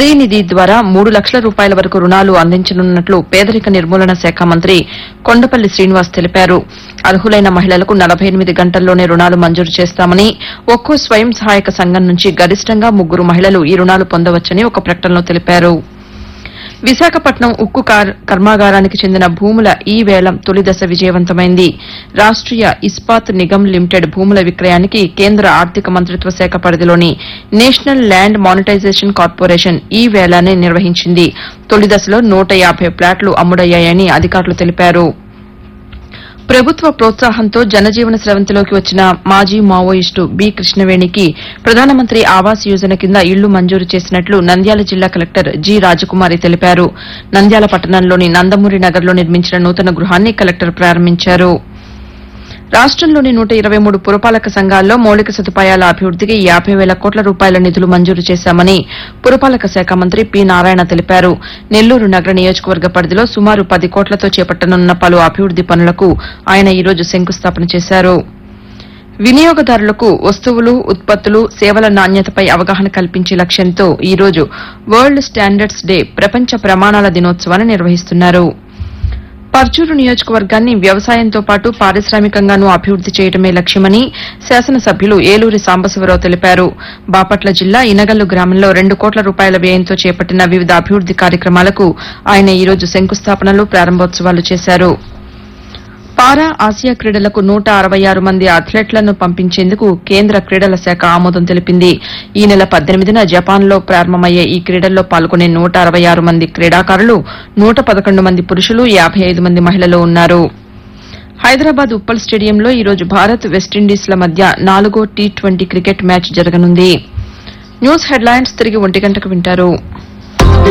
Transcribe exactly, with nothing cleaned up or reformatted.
శ్రీనిధి ద్వారా మూడు లక్షల రూపాయల వరకు రుణాలు అందించనున్నట్లు పేదరిక నిర్మూలన శాఖ మంత్రి కొండపల్లి శ్రీనివాస్ తెలిపారు. అర్హులైన మహిళలకు నలభై ఎనిమిది గంటల్లోనే రుణాలు మంజూరు చేస్తామని, ఒక్కో స్వయం సహాయక సంఘం నుంచి గరిష్టంగా ముగ్గురు మహిళలు ఈ రుణాలు పొందవచ్చని ఒక ప్రకటనలో తెలిపారు. విశాఖపట్నం ఉక్కు కర్మాగారానికి చెందిన భూముల ఈ వేలం తొలిదశ విజయవంతమైంది. రాష్ట్రీయ ఇస్పాత్ నిగమ్ లిమిటెడ్ భూముల విక్రయానికి కేంద్ర ఆర్థిక మంత్రిత్వ శాఖ పరిధిలోని నేషనల్ ల్యాండ్ మానిటైజేషన్ కార్పొరేషన్ ఈ వేలాన్ని నిర్వహించింది. తొలిదశలో నూట యాబై ప్లాట్లు అమ్ముడయ్యాయని అధికారులు తెలిపారు. ప్రభుత్వ ప్రోత్సాహంతో జనజీవన స్రవంతిలోకి వచ్చిన మాజీ మావోయిస్టు బి కృష్ణవేణికి ప్రధానమంత్రి ఆవాస్ యోజన కింద ఇళ్లు మంజూరు చేసినట్లు నంద్యాల జిల్లా కలెక్టర్ జి రాజకుమారి తెలిపారు. నంద్యాల పట్టణంలోని నందమూరి నగర్లో నిర్మించిన నూతన గృహాన్ని కలెక్టర్ ప్రారంభించారు. రాష్టంలోని నూట ఇరవై మూడు పురపాలక సంఘాల్లో మౌలిక సదుపాయాల అభివృద్దికి యాబై వేల కోట్ల రూపాయల నిధులు మంజూరు చేశామని పురపాలక శాఖ మంత్రి పి నారాయణ తెలిపారు. నెల్లూరు నగర నియోజకవర్గ పరిధిలో సుమారు పది కోట్లతో చేపట్టనున్న పలు అభివృద్ది పనులకు ఆయన ఈ రోజు శంకుస్థాపన చేశారు. వినియోగదారులకు వస్తువులు, ఉత్పత్తులు, సేవల నాణ్యతపై అవగాహన కల్పించే లక్ష్యంతో ఈ రోజు వరల్డ్ స్టాండర్డ్స్ డే ప్రపంచ ప్రమాణాల దినోత్సవాన్ని నిర్వహిస్తున్నారు. పర్చూరు నియోజకవర్గాన్ని వ్యవసాయంతో పాటు పారిశ్రామికంగానూ అభివృద్ది చేయడమే లక్ష్యమని శాసనసభ్యులు ఏలూరి సాంబశివరావు తెలిపారు. బాపట్ల జిల్లా ఇనగల్లు గ్రామంలో రెండు కోట్ల రూపాయల వ్యయంతో చేపట్టిన వివిధ అభివృద్ది కార్యక్రమాలకు ఆయన ఈ రోజు శంకుస్థాపనలు, ప్రారంభోత్సవాలు చేశారు. పారా ఆసియా క్రీడలకు నూట అరవై ఆరు మంది అథ్లెట్లను పంపించేందుకు కేంద్ర క్రీడల శాఖ ఆమోదం తెలిపింది. ఈ నెల పద్దెనిమిదిన జపాన్లో ప్రారంభమయ్యే ఈ క్రీడల్లో పాల్గొనే నూట అరవై ఆరు మంది క్రీడాకారులు నూట పదకొండు మంది పురుషులు, యాబై ఐదు మంది మహిళలు ఉన్నారు. హైదరాబాద్ ఉప్పల్ స్టేడియంలో ఈ రోజు భారత్, వెస్టిండీస్ల మధ్య నాలుగో టీ ట్వంటీ క్రికెట్ మ్యాచ్ జరగనుంది. న్యూస్ హెడ్లైన్స్ తిరిగి ఒంటి గంటకు వింటారు.